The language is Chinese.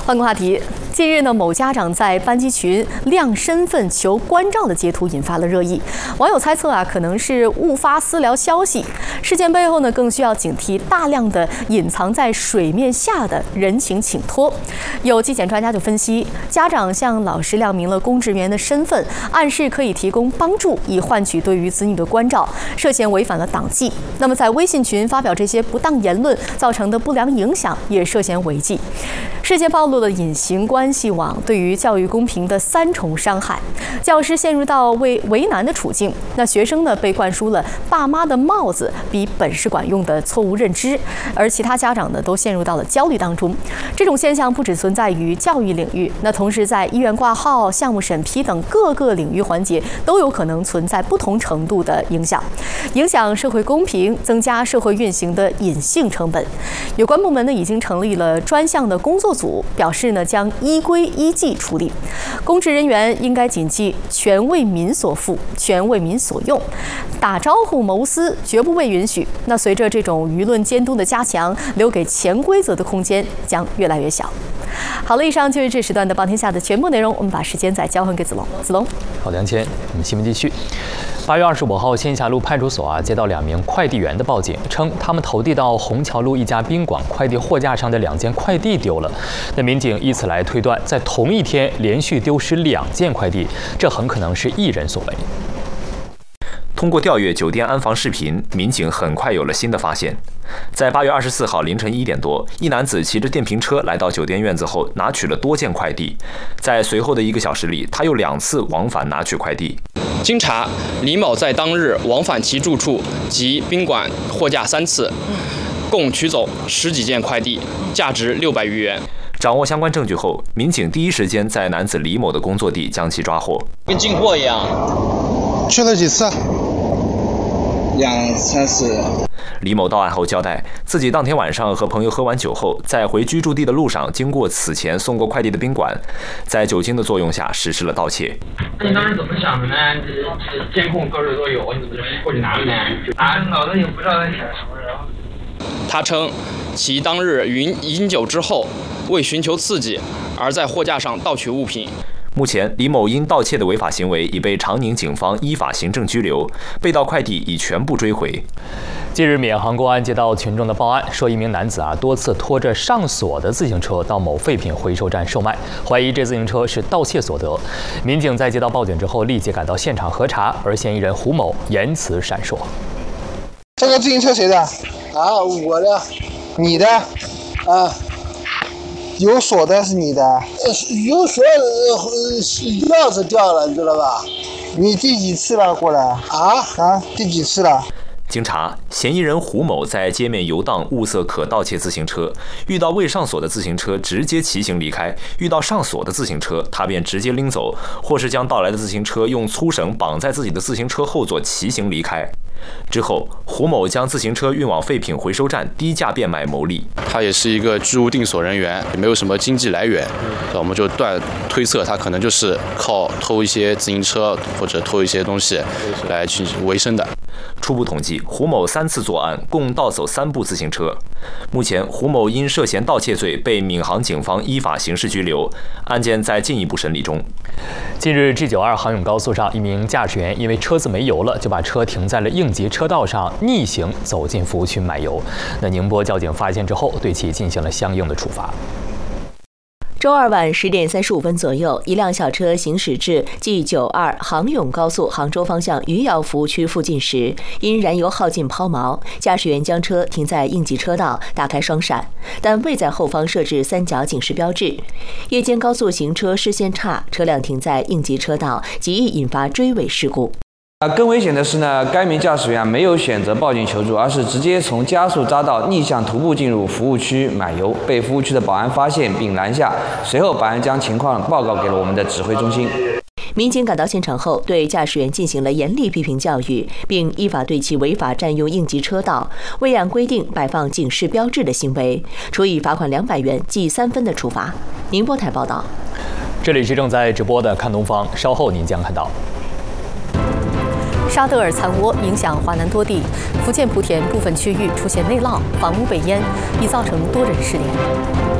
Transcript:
换个话题，近日呢，某家长在班级群亮身份求关照的截图引发了热议。网友猜测可能是误发私聊消息。事件背后呢，更需要警惕大量的隐藏在水面下的人情请托。有纪检专家就分析，家长向老师亮明了公职人员的身份，暗示可以提供帮助，以换取对于子女的关照，涉嫌违反了党纪。那么在微信群发表这些不当言论造成的不良影响，也涉嫌违纪。事件暴露了隐形关系网对于教育公平的3重伤害：教师陷入到为难的处境，那学生呢被灌输了爸妈的帽子比本事管用的错误认知，而其他家长呢都陷入到了焦虑当中。这种现象不只存在于教育领域，那同时在医院挂号、项目审批等各个领域环节都有可能存在不同程度的影响社会公平，增加社会运行的隐性成本。有关部门呢已经成立了专项的工作组，表示呢将依规依纪处理。公职人员应该谨记权为民所赋，权为民所用，打招呼谋私绝不被允许。那随着这种舆论监督的加强，留给潜规则的空间将越来越小。好了，以上就是这时段的《报天下》的全部内容，我们把时间再交还给子龙。子龙， 好，梁谦，我们新闻继续。8月25号，仙霞路派出所接到2名快递员的报警，称他们投递到虹桥路一家宾馆快递货架上的2件快递丢了。那民警以此来推断，在同一天连续丢失2件快递，这很可能是一人所为。 通过调阅酒店安防视频，民警很快有了新的发现。在8月24号凌晨1点多，一男子骑着电瓶车来到酒店院子后，拿取了多件快递。在随后的1个小时里，他又2次往返拿取快递。 经查，李某在当日往返其住处及宾馆货架3次，共取走10几件快递，价值600余元。 掌握相关证据后，民警第一时间在男子李某的工作地将其抓获。 跟进货一样。 去了几次 ？2、3次。 李某到案后交代，自己当天晚上和朋友喝完酒后，在回居住地的路上，经过此前送过快递的宾馆，在酒精的作用下实施了盗窃。 那你当时怎么想的呢？这监控到处都有，你怎么过去拿了呢？脑子也不知道在想什么。然后他称，其当日饮酒之后，为寻求刺激，而在货架上盗取物品。 目前，李某因盗窃的违法行为已被长宁警方依法行政拘留，被盗快递已全部追回。 近日，闵行公安接到群众的报案，说一名男子多次拖着上锁的自行车到某废品回收站售卖，怀疑这自行车是盗窃所得。民警在接到报警之后，立即赶到现场核查，而嫌疑人胡某言辞闪烁。 这个自行车谁的？ 我的。 你的？有锁的是你的？ 有锁，钥匙掉了，你知道吧？ 你第几次了过来？第几次了？ 经查，嫌疑人胡某在街面游荡，物色可盗窃自行车，遇到未上锁的自行车直接骑行离开，遇到上锁的自行车他便直接拎走，或是将盗来的自行车用粗绳绑在自己的自行车后座骑行离开。之后，胡某将自行车运往废品回收站低价变卖牟利。 他也是一个居无定所人员，也没有什么经济来源，我们就推测他可能就是靠偷一些自行车或者偷一些东西来去维生的。 初步统计，胡某3次作案，共盗走3部自行车。目前，胡某因涉嫌盗窃罪被闵行警方依法刑事拘留，案件在进一步审理中。 近日 ，G92杭甬高速上，一名驾驶员因为车子没油了，就把车停在了应急车道上，逆行走进服务区买油。那宁波交警发现之后，对其进行了相应的处罚。 周二晚10点35分左右，一辆小车行驶至 G92杭甬高速杭州方向余姚服务区附近时，因燃油耗尽抛锚，驾驶员将车停在应急车道，打开双闪，但未在后方设置3角警示标志。夜间高速行车视线差，车辆停在应急车道，极易引发追尾事故。 更危险的是呢，该名驾驶员没有选择报警求助，而是直接从加速匝道逆向徒步进入服务区买油，被服务区的保安发现并拦下。随后，保安将情况报告给了我们的指挥中心。 民警赶到现场后，对驾驶员进行了严厉批评教育，并依法对其违法占用应急车道、未按规定摆放警示标志的行为，处以罚款200元、记3分的处罚。宁波台报道。 这里是正在直播的看东方，稍后您将看到。 沙德尔残涡影响华南多地，福建莆田部分区域出现内涝，房屋被淹，已造成多人失联。